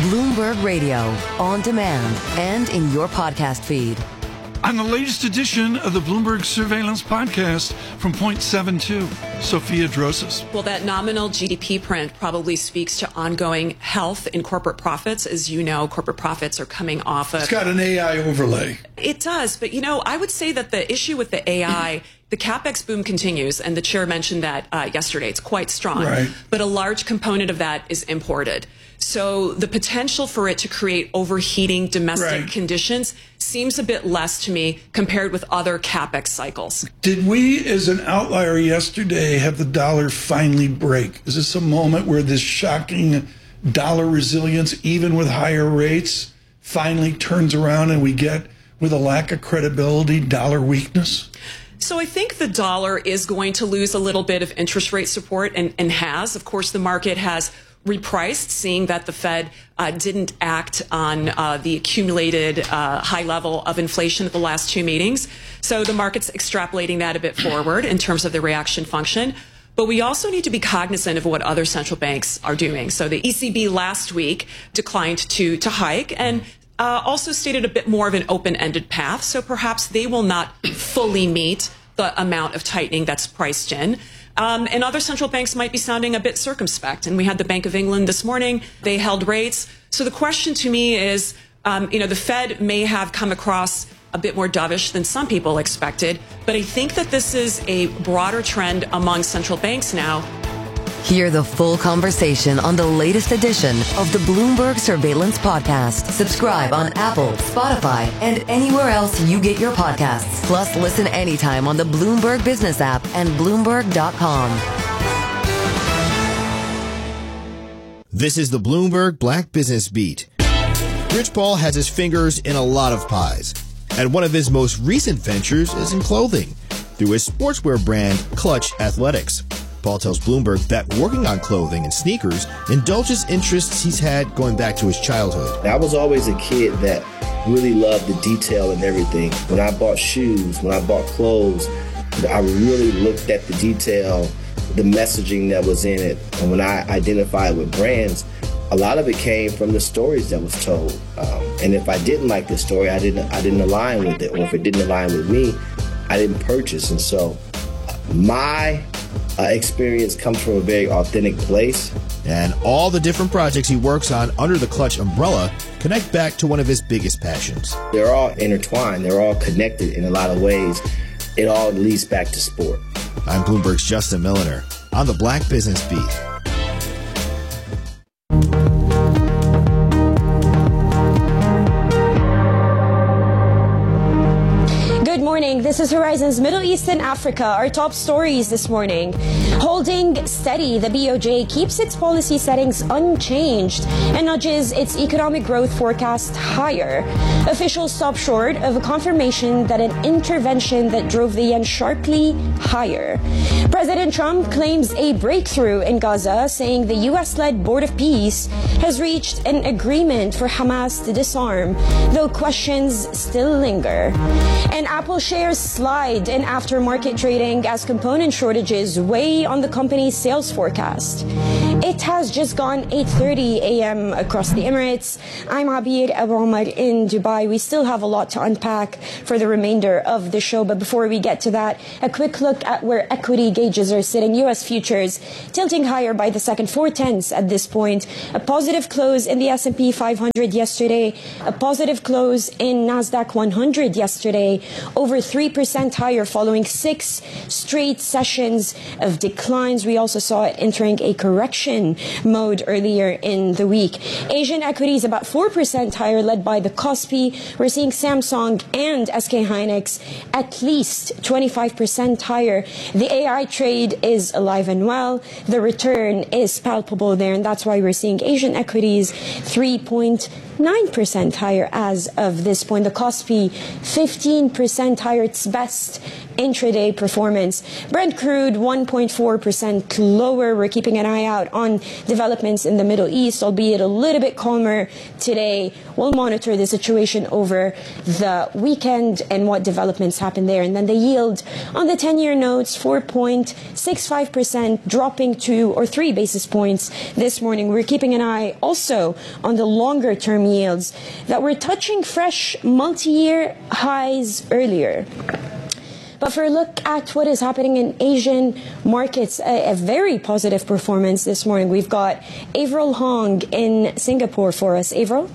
Bloomberg Radio, on demand and in your podcast feed. On the latest edition of the Bloomberg Surveillance Podcast from Point 72, Sophia Drosas. Well, that nominal GDP print probably speaks to ongoing health in corporate profits. As you know, corporate profits are coming off of... It's got an AI overlay. It does. But, I would say that the issue with the AI... The CapEx boom continues, and the chair mentioned that yesterday. It's quite strong. Right. But a large component of that is imported. So the potential for it to create overheating domestic conditions seems a bit less to me compared with other CapEx cycles. Did we, as an outlier yesterday, have the dollar finally break? Is this a moment where this shocking dollar resilience, even with higher rates, finally turns around and we get, with a lack of credibility, dollar weakness? So I think the dollar is going to lose a little bit of interest rate support and has. Of course, the market has repriced, seeing that the Fed didn't act on the accumulated high level of inflation at the last two meetings. So the market's extrapolating that a bit forward in terms of the reaction function. But we also need to be cognizant of what other central banks are doing. So the ECB last week declined to hike and also stated a bit more of an open-ended path. So perhaps they will not fully meet the amount of tightening that's priced in. And other central banks might be sounding a bit circumspect. And we had the Bank of England this morning. They held rates. So the question to me is, the Fed may have come across a bit more dovish than some people expected. But I think that this is a broader trend among central banks now. Hear the full conversation on the latest edition of the Bloomberg Surveillance Podcast. Subscribe on Apple, Spotify, and anywhere else you get your podcasts. Plus, listen anytime on the Bloomberg Business app and Bloomberg.com. This is the Bloomberg Black Business Beat. Rich Paul has his fingers in a lot of pies, and one of his most recent ventures is in clothing through his sportswear brand, Clutch Athletics. Paul tells Bloomberg that working on clothing and sneakers indulges interests he's had going back to his childhood. I was always a kid that really loved the detail and everything. When I bought shoes, when I bought clothes, I really looked at the detail, the messaging that was in it. And when I identified with brands, a lot of it came from the stories that was told. And if I didn't like the story, I didn't align with it. Or if it didn't align with me, I didn't purchase. And so my experience comes from a very authentic place. And all the different projects he works on under the Clutch umbrella connect back to one of his biggest passions. They're all intertwined. They're all connected in a lot of ways. It all leads back to sport. I'm Bloomberg's Justin Milliner on the Black Business Beat. This is Horizon's Middle East and Africa. Our top stories this morning. Holding steady, the BOJ keeps its policy settings unchanged and nudges its economic growth forecast higher. Officials stop short of a confirmation that an intervention that drove the yen sharply higher. President Trump claims a breakthrough in Gaza, saying the U.S.-led Board of Peace has reached an agreement for Hamas to disarm, though questions still linger. And Apple shares slide in aftermarket trading as component shortages weigh on the company's sales forecast. It has just gone 8:30 a.m. across the Emirates. I'm Abir Abu Omar in Dubai. We still have a lot to unpack for the remainder of the show, but before we get to that, a quick look at where equity gauges are sitting. U.S. futures tilting higher by the second 4/10 at this point. A positive close in the S&P 500 yesterday. A positive close in NASDAQ 100 yesterday. Over 3% higher following 6 straight sessions of declines. We also saw it entering a correction mode earlier in the week. Asian equities about 4% higher, led by the Kospi. We're seeing Samsung and SK Hynix at least 25% higher. The AI trade is alive and well. The return is palpable there, and that's why we're seeing Asian equities 3.9% higher as of this point. The Kospi 15% higher, its best intraday performance. Brent crude 1.4% lower. We're keeping an eye out on on developments in the Middle East, albeit a little bit calmer today. We'll monitor the situation over the weekend and what developments happen there. And then the yield on the 10-year notes, 4.65%, dropping 2 or 3 basis points this morning. We're keeping an eye also on the longer-term yields that were touching fresh multi-year highs earlier. But for a look at what is happening in Asian markets, a very positive performance this morning. We've got Avril Hong in Singapore for us. Avril?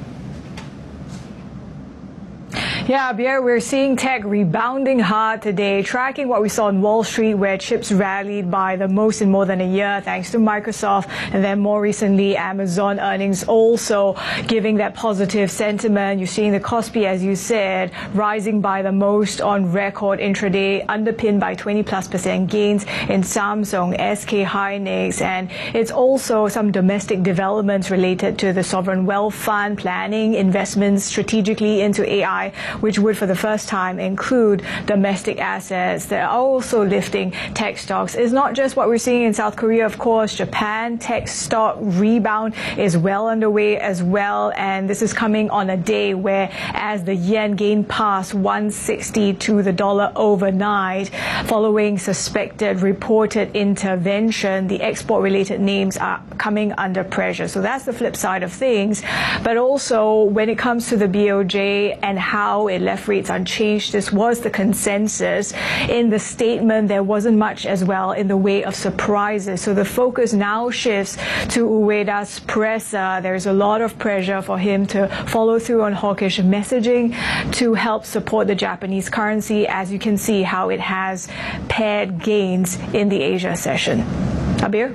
Yeah, Abir, we're seeing tech rebounding hard today, tracking what we saw on Wall Street, where chips rallied by the most in more than a year, thanks to Microsoft, and then more recently, Amazon earnings also giving that positive sentiment. You're seeing the Kospi, as you said, rising by the most on record intraday, underpinned by 20+% gains in Samsung, SK Hynix, and it's also some domestic developments related to the sovereign wealth fund planning investments strategically into AI, which would for the first time include domestic assets that are also lifting tech stocks. It's not just what we're seeing in South Korea, of course. Japan tech stock rebound is well underway as well, and this is coming on a day where as the yen gained past 160 to the dollar overnight, following suspected reported intervention, the export-related names are coming under pressure. So that's the flip side of things. But also when it comes to the BOJ and how it left rates unchanged, this was the consensus. In the statement, there wasn't much as well in the way of surprises. So the focus now shifts to Ueda's presser. There's a lot of pressure for him to follow through on hawkish messaging to help support the Japanese currency, as you can see how it has paired gains in the Asia session. Abir?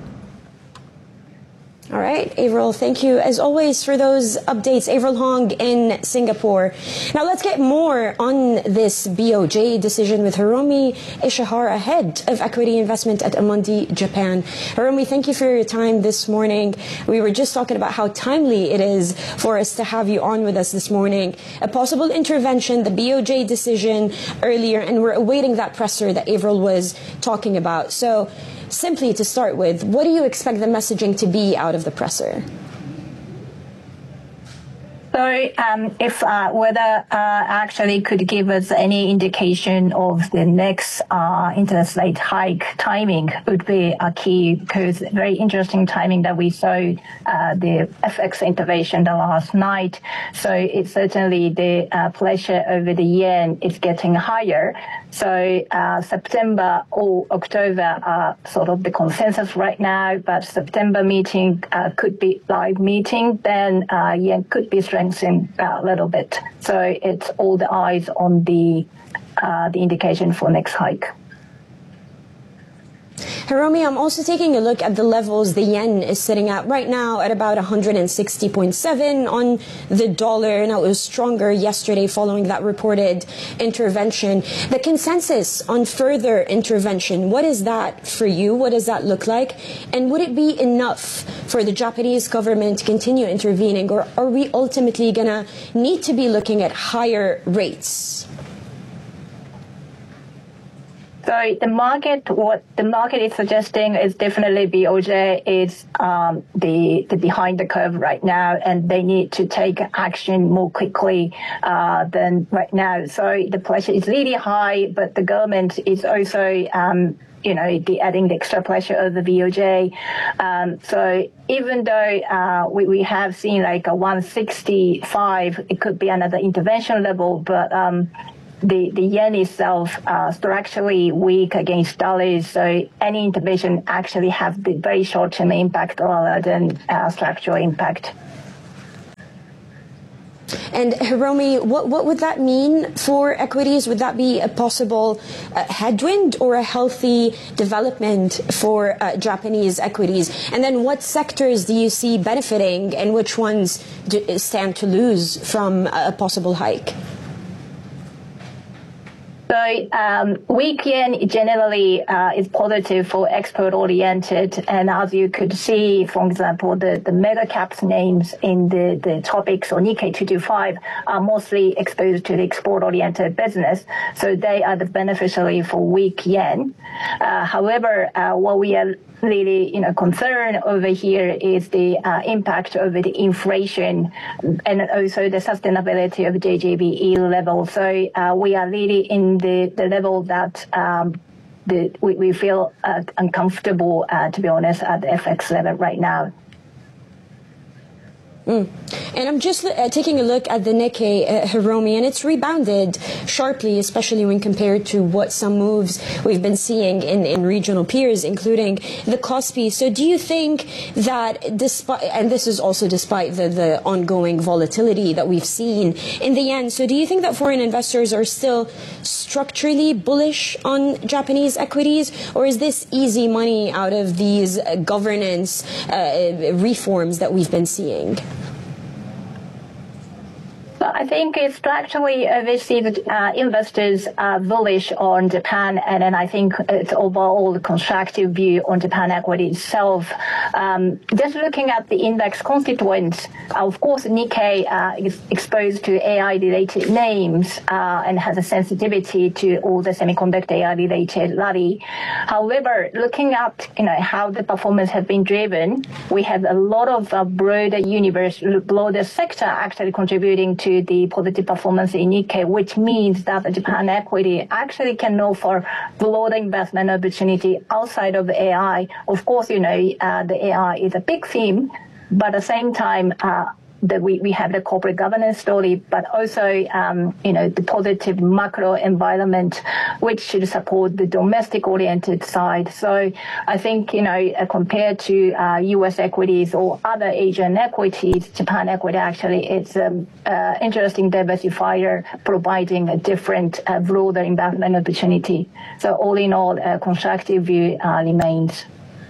All right, Avril, thank you as always for those updates. Avril Hong in Singapore. Now let's get more on this BOJ decision with Hiromi Ishihara, head of equity investment at Amundi Japan. Hiromi, thank you for your time this morning. We were just talking about how timely it is for us to have you on with us this morning. A possible intervention, the BOJ decision earlier, and we're awaiting that presser that Avril was talking about. So simply to start with, what do you expect the messaging to be out of the presser? So if whether actually could give us any indication of the next interest rate hike timing would be a key, because very interesting timing that we saw the FX intervention the last night. So it's certainly the pressure over the yen is getting higher. So September or October are sort of the consensus right now, but September meeting could be live meeting, then yen could be strengthened a little bit. So it's all the eyes on the indication for next hike. Hiromi, I'm also taking a look at the levels the yen is sitting at right now at about 160.7 on the dollar. Now, it was stronger yesterday following that reported intervention. The consensus on further intervention, what is that for you? What does that look like? And would it be enough for the Japanese government to continue intervening, or are we ultimately going to need to be looking at higher rates? So what the market is suggesting is definitely BOJ is the behind the curve right now, and they need to take action more quickly than right now. So the pressure is really high, but the government is also adding the extra pressure of the BOJ. So even though we have seen like a 165, it could be another intervention level, but the yen itself structurally weak against dollars, so any intervention actually have the very short-term impact rather than structural impact. And Hiromi, what would that mean for equities? Would that be a possible headwind or a healthy development for Japanese equities? And then what sectors do you see benefiting and which ones stand to lose from a possible hike? So weak yen generally is positive for export-oriented, and as you could see, for example, the mega caps names in the topics or Nikkei 225 are mostly exposed to the export-oriented business, so they are the beneficiary for weak yen. However, what we are really, concern over here is the impact of the inflation and also the sustainability of JGBE level. So we are really in the level that we feel uncomfortable, to be honest, at the FX level right now. And I'm just taking a look at the Nikkei, Hiromi, and it's rebounded sharply, especially when compared to what some moves we've been seeing in regional peers, including the Kospi. So do you think that despite, and this is also despite the ongoing volatility that we've seen in the yen, so do you think that foreign investors are still structurally bullish on Japanese equities, or is this easy money out of these governance reforms that we've been seeing? Well, I think it's actually obviously that investors are bullish on Japan, and then I think it's overall a constructive view on Japan equity itself. Just looking at the index constituents, of course, Nikkei is exposed to AI-related names and has a sensitivity to all the semiconductor AI-related rally. However, looking at how the performance has been driven, we have a lot of broader universe, broader sector actually contributing to the positive performance in Nikkei, which means that the Japan equity actually can offer broader investment opportunity outside of AI. Of course, the AI is a big theme, but at the same time, that we have the corporate governance story, but also, the positive macro environment, which should support the domestic-oriented side. So I think, compared to U.S. equities or other Asian equities, Japan equity actually it's an interesting diversifier, providing a different, broader investment opportunity. So all in all, a constructive view remains.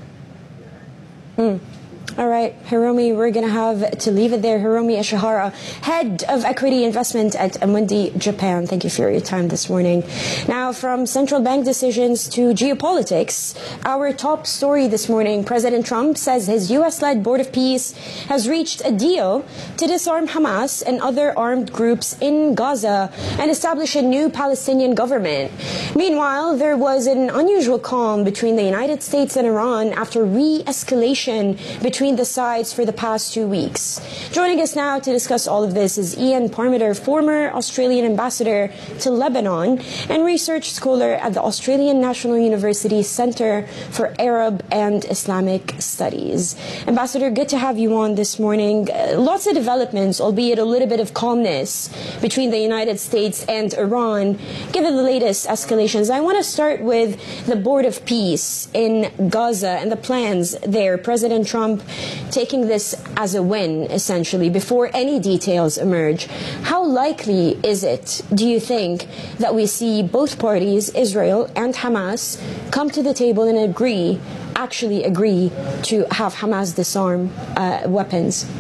All right, Hiromi, we're going to have to leave it there. Hiromi Ishihara, Head of Equity Investment at Amundi Japan. Thank you for your time this morning. Now, from central bank decisions to geopolitics, our top story this morning, President Trump says his U.S.-led Board of Peace has reached a deal to disarm Hamas and other armed groups in Gaza and establish a new Palestinian government. Meanwhile, there was an unusual calm between the United States and Iran after re-escalation between the sides for the past 2 weeks. Joining us now to discuss all of this is Ian Parmiter, former Australian ambassador to Lebanon and research scholar at the Australian National University Centre for Arab and Islamic Studies. Ambassador, good to have you on this morning. Lots of developments, albeit a little bit of calmness between the United States and Iran, given the latest escalations. I want to start with the Board of Peace in Gaza and the plans there. President Trump taking this as a win, essentially, before any details emerge. How likely is it, do you think, that we see both parties, Israel and Hamas, come to the table and actually agree to have Hamas disarm weapons?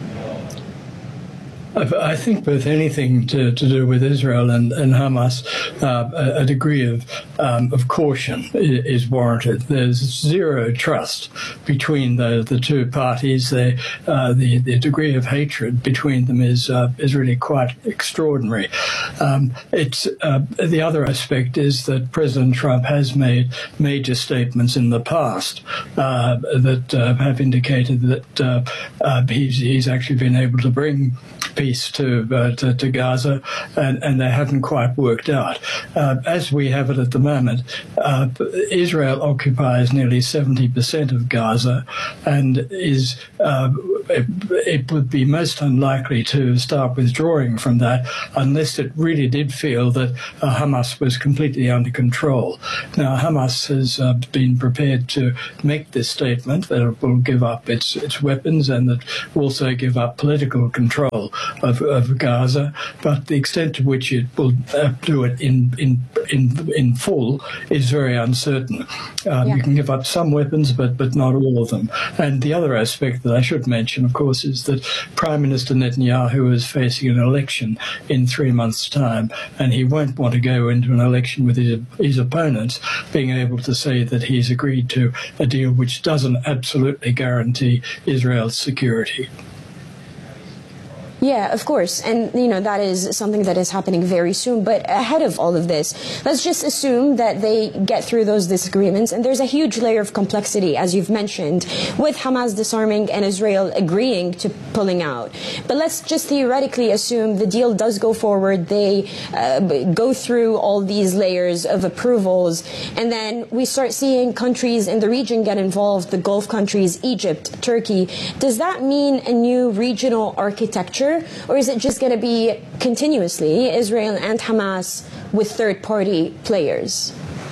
I think with anything to do with Israel and Hamas, a degree of caution is warranted. There's zero trust between the two parties. The degree of hatred between them is really quite extraordinary. The other aspect is that President Trump has made major statements in the past that have indicated that he's actually been able to bring peace to Gaza, and they haven't quite worked out. As we have it at the moment, Israel occupies nearly 70% of Gaza, and it would be most unlikely to start withdrawing from that unless it really did feel that Hamas was completely under control. Now, Hamas has been prepared to make this statement that it will give up its weapons and that will also give up political control of Gaza, but the extent to which it will do it in full is very uncertain. You can give up some weapons, but not all of them. And the other aspect that I should mention, of course, is that Prime Minister Netanyahu is facing an election in 3 months' time, and he won't want to go into an election with his opponents being able to say that he's agreed to a deal which doesn't absolutely guarantee Israel's security. Yeah, of course. And, that is something that is happening very soon. But ahead of all of this, let's just assume that they get through those disagreements. And there's a huge layer of complexity, as you've mentioned, with Hamas disarming and Israel agreeing to pulling out. But let's just theoretically assume the deal does go forward. They go through all these layers of approvals. And then we start seeing countries in the region get involved, the Gulf countries, Egypt, Turkey. Does that mean a new regional architecture? Or is it just going to be continuously Israel and Hamas with third-party players?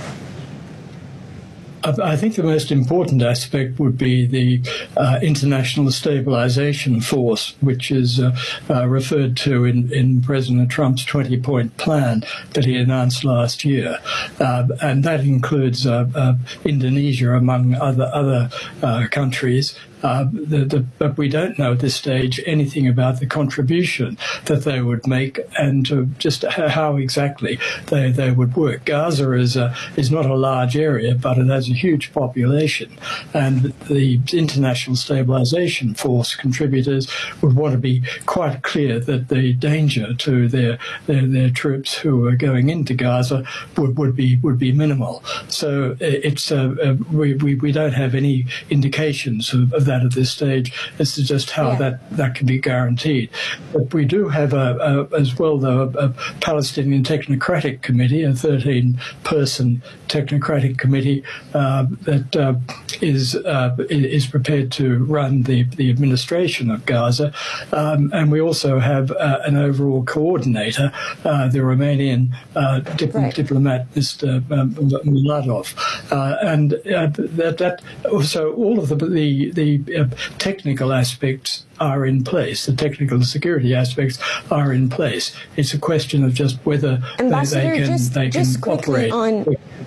I think the most important aspect would be the International Stabilization Force, which is referred to in President Trump's 20-point plan that he announced last year. And that includes Indonesia, among other countries. But we don't know at this stage anything about the contribution that they would make and just how exactly they would work. Gaza is not a large area, but it has a huge population, and the International Stabilization Force contributors would want to be quite clear that the danger to their troops who are going into Gaza would be minimal. So it's we don't have any indications of that at this stage as to just how that can be guaranteed. But we do have as well, though, a Palestinian Technocratic Committee, a 13-person technocratic committee that is prepared to run the administration of Gaza. And we also have an overall coordinator, the Romanian diplomat, Mr. Muladov. And so all of the technical aspects are in place. The technical security aspects are in place. It's a question of just whether they can operate.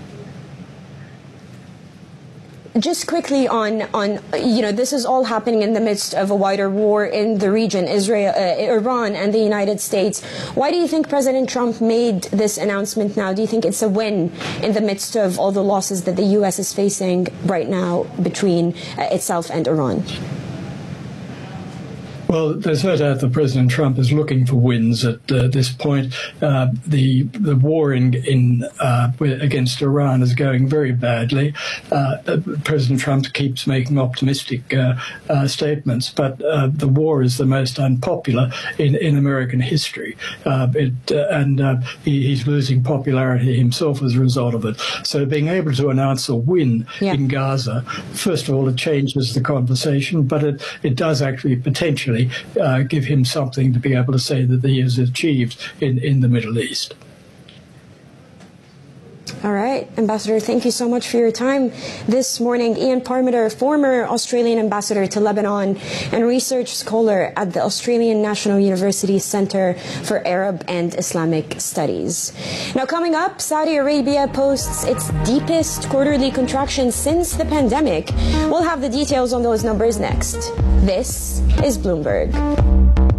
Just quickly on this is all happening in the midst of a wider war in the region, Iran and the United States. Why do you think President Trump made this announcement now? Do you think it's a win in the midst of all the losses that the U.S. is facing right now between itself and Iran? Well, there's no doubt that President Trump is looking for wins at this point. The war against Iran is going very badly. President Trump keeps making optimistic statements, but the war is the most unpopular in American history, he's losing popularity himself as a result of it. So being able to announce a win in Gaza, first of all, it changes the conversation, but it does actually potentially give him something to be able to say that he has achieved in the Middle East. All right, Ambassador, thank you so much for your time this morning. Ian Parmiter, former Australian ambassador to Lebanon and research scholar at the Australian National University Centre for Arab and Islamic Studies. Now, coming up, Saudi Arabia posts its deepest quarterly contraction since the pandemic. We'll have the details on those numbers next. This is Bloomberg.